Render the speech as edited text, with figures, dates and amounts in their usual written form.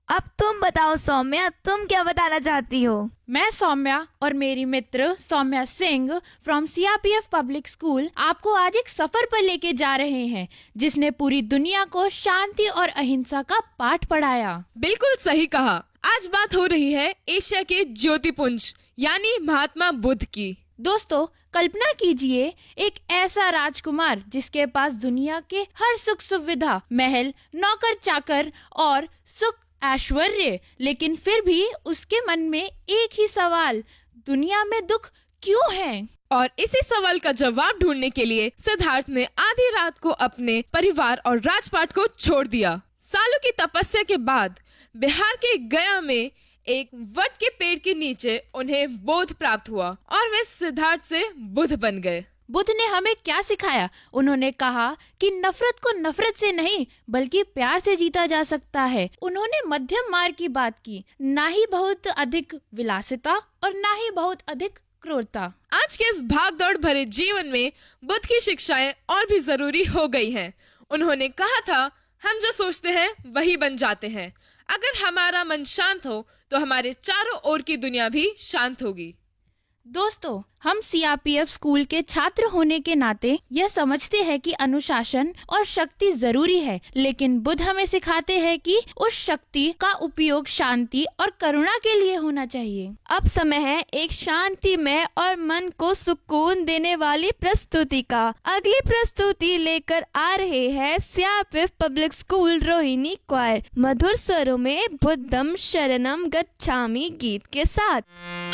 अब तुम बताओ सौम्या, तुम क्या बताना चाहती हो? मैं सौम्या और मेरी मित्र Saumya Singh from CRPF public school आपको आज एक सफर पर लेके जा रहे हैं जिसने पूरी दुनिया को शांति और अहिंसा का पाठ पढ़ाया। बिल्कुल सही कहा। आज बात हो रही है एशिया के ज्योतिपुंज यानी महात्मा बुद्ध की। दोस्तों, कल्पना कीजिए एक ऐसा राजकुमार जिसके पास दुनिया के हर सुख सुविधा, महल, नौकर चाकर और सुख ऐश्वर्य, लेकिन फिर भी उसके मन में एक ही सवाल, दुनिया में दुख क्यों है? और इसी सवाल का जवाब ढूंढने के लिए सिद्धार्थ ने आधी रात को अपने परिवार और राजपाट को छोड़ दिया। सालों की तपस्या के बाद बिहार के गया में एक वट के पेड़ के नीचे उन्हें बोध प्राप्त हुआ और वे सिद्धार्थ से बुद्ध बन गए। बुद्ध ने हमें क्या सिखाया? उन्होंने कहा कि नफरत को नफरत से नहीं बल्कि प्यार से जीता जा सकता है। उन्होंने मध्यम मार्ग की बात की, ना ही बहुत अधिक विलासिता और ना ही बहुत अधिक क्रूरता। आज के इस भागदौड़ भरे जीवन में बुद्ध की शिक्षाएं और भी जरूरी हो गई हैं। उन्होंने कहा था, हम जो सोचते हैं वही बन जाते हैं। अगर हमारा मन शांत हो तो हमारे चारों ओर की दुनिया भी शांत होगी। दोस्तों, हम सीआरपीएफ स्कूल के छात्र होने के नाते यह समझते हैं कि अनुशासन और शक्ति जरूरी है, लेकिन बुद्ध हमें सिखाते हैं कि उस शक्ति का उपयोग शांति और करुणा के लिए होना चाहिए। अब समय है एक शांतिमय और मन को सुकून देने वाली प्रस्तुति का। अगली प्रस्तुति लेकर आ रहे हैं सीआरपीएफ पब्लिक स्कूल रोहिणी क्वायर मधुर स्वरों में बुद्धम शरणम गच्छामि गीत के साथ।